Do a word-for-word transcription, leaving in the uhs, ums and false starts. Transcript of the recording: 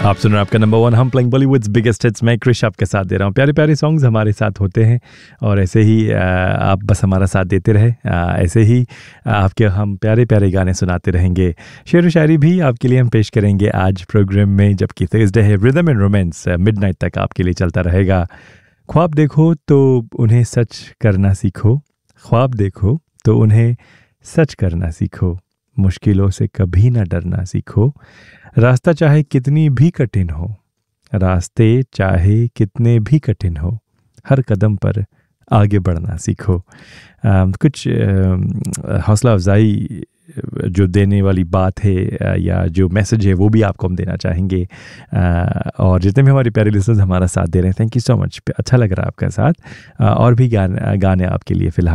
आप सुन रहे हैं आपका नंबर वन हम प्लेइंग बॉलीवुड्स बिगेस्ट हिट्स। मैं क्रिश आपके साथ दे रहा हूँ। प्यारे प्यारे सॉन्ग्स हमारे साथ होते हैं और ऐसे ही आप बस हमारा साथ देते रहे, ऐसे ही आपके हम प्यारे प्यारे गाने सुनाते रहेंगे। शेर व शायरी भी आपके लिए हम पेश करेंगे आज प्रोग्राम में, जबकि थर्सडे है रिदम एंड रोमांस मिडनाइट तक आपके लिए चलता रहेगा। ख्वाब देखो तो उन्हें सच करना सीखो, ख्वाब देखो तो उन्हें सच करना सीखो, मुश्किलों से कभी ना डरना सीखो, रास्ता चाहे कितनी भी कठिन हो, रास्ते चाहे कितने भी कठिन हो, हर कदम पर आगे बढ़ना सीखो। आ, कुछ हौसला अफजाई जो देने वाली बात है या जो मैसेज है वो भी आपको हम देना चाहेंगे। आ, और जितने भी हमारे प्यारे लिसनर्स हमारा साथ दे रहे हैं, थैंक यू सो मच। अच्छा लग रहा है आपका साथ। आ, और भी गाने गाने आपके लिए फ़िलहाल